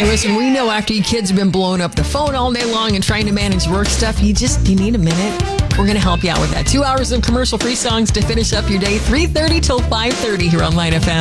Hey, listen, we know after you kids have been blowing up the phone all day long and trying to manage work stuff, you need a minute. We're going to help you out with that. 2 hours of commercial-free songs to finish up your day, 3:30 till 5:30 here on Light FM.